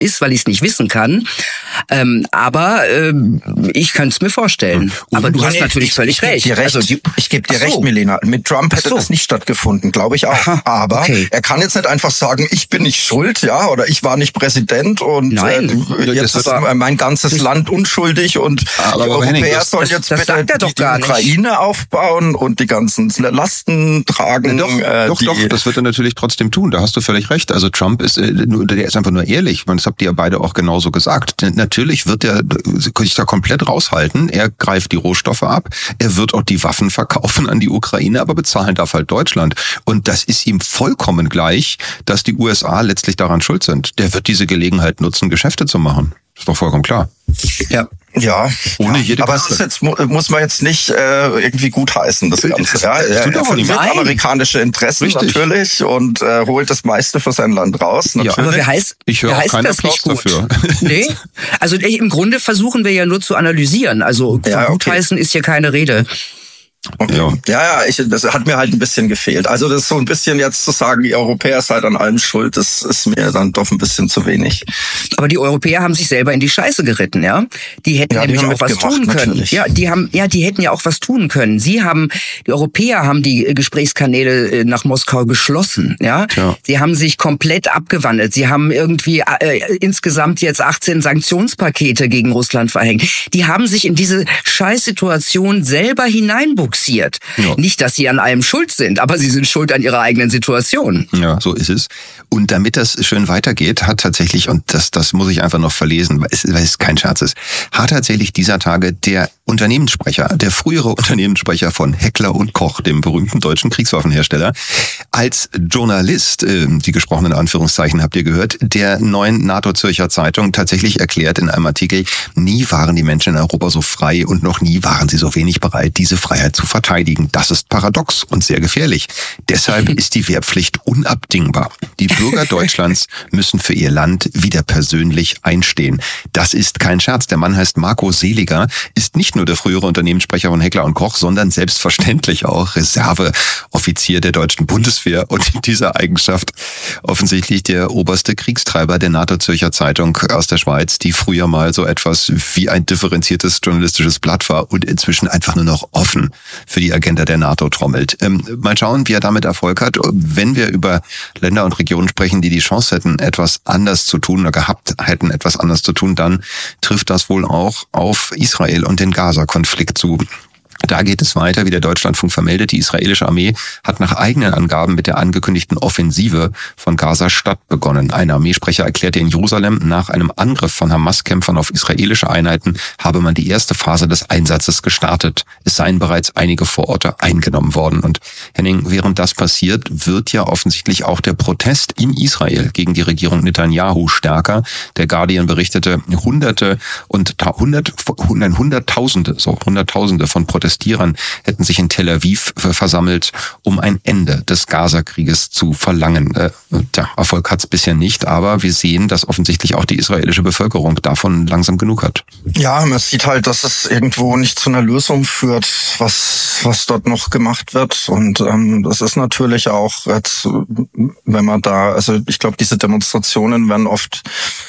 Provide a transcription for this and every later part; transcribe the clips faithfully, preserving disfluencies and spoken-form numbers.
ist, weil ich es nicht wissen kann. Ähm, aber ähm, ich könnte es mir vorstellen. Und aber du nee, hast natürlich ich, völlig ich, ich recht. Dir recht. Also die, ich gebe dir so. recht, Milena. Mit Trump hätte so. das nicht stattgefunden, glaube ich auch. Aha, aber okay. er kann jetzt nicht einfach sagen, ich bin nicht schuld, ja, oder ich war nicht Präsident und Nein, äh, jetzt ist mein ganzes Land unschuldig und aber die aber Europäer Henning, das, sollen das, jetzt das bitte sagt er doch die, die gar Ukraine nicht. aufbauen und die ganzen Lasten tragen. Doch, äh, doch, die, doch, das wird er natürlich trotzdem tun. Da hast du völlig recht. Also Trump ist, äh, nur, der ist einfach nur ehrlich. Das habt ihr ja beide auch genauso gesagt. Natürlich wird er sich da komplett raushalten. Er greift die Rohstoffe ab. Er wird auch die Waffen verkaufen an die Ukraine, aber bezahlen darf halt Deutschland. Und das ist ihm vollkommen gleich, dass die U S A letztlich daran schuld sind. Der wird diese Gelegenheit nutzen, Geschäfte zu machen. Ist doch vollkommen klar. Ja. Ja, Ohne ja. jede aber es Klasse. ist jetzt, muss man jetzt nicht äh, irgendwie gutheißen, das Ganze. Ja, Das er tut er auch nicht. vertritt Nein. amerikanische Interessen Richtig. natürlich und äh, holt das meiste für sein Land raus. Natürlich. Aber wer heißt, Ich höre wer auch heißt keinen das Applaus nicht gut? dafür. Nee, also im Grunde versuchen wir ja nur zu analysieren. Also Ja, von okay. gutheißen ist hier keine Rede. Okay. Ja. Ja, ja, ich, das hat mir halt ein bisschen gefehlt. Also das ist so ein bisschen jetzt zu sagen, die Europäer seid an allem schuld, das ist mir dann doch ein bisschen zu wenig. Aber die Europäer haben sich selber in die Scheiße geritten, ja. Die hätten Ja, die nämlich haben auch was mitgemacht, tun können. natürlich. Ja, die haben, ja, die hätten ja auch was tun können. Sie haben, die Europäer haben die äh, Gesprächskanäle äh, nach Moskau geschlossen, ja. Ja. Sie haben sich komplett abgewandelt. Sie haben irgendwie äh, insgesamt jetzt achtzehn Sanktionspakete gegen Russland verhängt. Die haben sich in diese Scheißsituation selber hineinbuxiert. Ja. Nicht, dass sie an allem schuld sind, aber sie sind schuld an ihrer eigenen Situation. Ja, so ist es. Und damit das schön weitergeht, hat tatsächlich, und das, das muss ich einfach noch verlesen, weil es, weil es kein Scherz ist, hat tatsächlich dieser Tage der Unternehmenssprecher, der frühere Unternehmenssprecher von Heckler und Koch, dem berühmten deutschen Kriegswaffenhersteller, als Journalist, äh, die gesprochenen Anführungszeichen habt ihr gehört, der neuen NATO-Zürcher Zeitung tatsächlich erklärt in einem Artikel, nie waren die Menschen in Europa so frei und noch nie waren sie so wenig bereit, diese Freiheit zu verteidigen. Das ist paradox und sehr gefährlich. Deshalb ist die Wehrpflicht unabdingbar. Die Bürger Deutschlands müssen für ihr Land wieder persönlich einstehen. Das ist kein Scherz. Der Mann heißt Marco Seliger, ist nicht nur der frühere Unternehmenssprecher von Heckler und Koch, sondern selbstverständlich auch Reserveoffizier der deutschen Bundeswehr und in dieser Eigenschaft offensichtlich der oberste Kriegstreiber der NATO-Zürcher Zeitung aus der Schweiz, die früher mal so etwas wie ein differenziertes journalistisches Blatt war und inzwischen einfach nur noch offen für die Agenda der NATO trommelt. Ähm, mal schauen, wie er damit Erfolg hat. Wenn wir über Länder und Regionen sprechen, die die Chance hätten, etwas anders zu tun oder gehabt hätten, etwas anders zu tun, dann trifft das wohl auch auf Israel und den Gaza-Konflikt zu. Da geht es weiter, wie der Deutschlandfunk vermeldet. Die israelische Armee hat nach eigenen Angaben mit der angekündigten Offensive von Gaza-Stadt begonnen. Ein Armeesprecher erklärte in Jerusalem, nach einem Angriff von Hamas-Kämpfern auf israelische Einheiten habe man die erste Phase des Einsatzes gestartet. Es seien bereits einige Vororte eingenommen worden. Und Henning, während das passiert, wird ja offensichtlich auch der Protest in Israel gegen die Regierung Netanyahu stärker. Der Guardian berichtete, Hunderte und hundert, Hunderttausende, so Hunderttausende von Protestierern hätten sich in Tel Aviv versammelt, um ein Ende des Gaza-Krieges zu verlangen. Äh, der Erfolg hat es bisher nicht, aber wir sehen, dass offensichtlich auch die israelische Bevölkerung davon langsam genug hat. Ja, man sieht halt, dass es irgendwo nicht zu einer Lösung führt, was was dort noch gemacht wird. Und ähm, das ist natürlich auch, jetzt, wenn man da, also ich glaube, diese Demonstrationen werden oft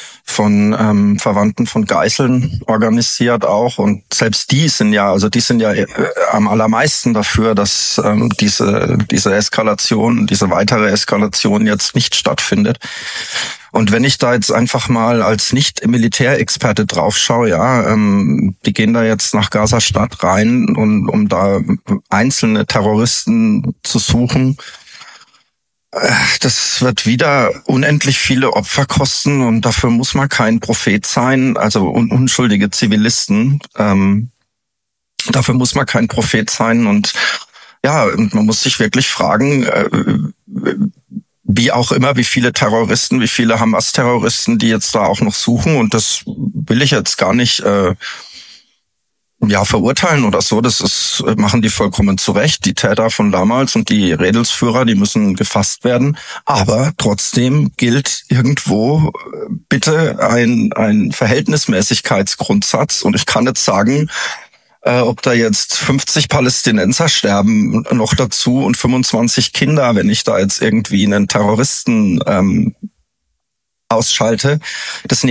von ähm, Verwandten von Geiseln organisiert auch, und selbst die sind ja, also die sind ja äh, am allermeisten dafür, dass ähm, diese diese Eskalation, diese weitere Eskalation jetzt nicht stattfindet. Und wenn ich da jetzt einfach mal als Nicht-Militärexperte drauf schaue, ja, ähm, die gehen da jetzt nach Gaza-Stadt rein, und um da einzelne Terroristen zu suchen. Das wird wieder unendlich viele Opfer kosten, und dafür muss man kein Prophet sein, also un- unschuldige Zivilisten. Ähm, dafür muss man kein Prophet sein, und ja, und man muss sich wirklich fragen, äh, wie auch immer, wie viele Terroristen, wie viele Hamas-Terroristen, die jetzt da auch noch suchen, und das will ich jetzt gar nicht äh, ja verurteilen oder so, das ist, machen die vollkommen zurecht. Die Täter von damals und die Rädelsführer, die müssen gefasst werden. Aber trotzdem gilt irgendwo bitte ein, ein Verhältnismäßigkeitsgrundsatz. Und ich kann jetzt sagen, äh, ob da jetzt fünfzig Palästinenser sterben noch dazu und fünfundzwanzig Kinder, wenn ich da jetzt irgendwie einen Terroristen ähm, ausschalte. Das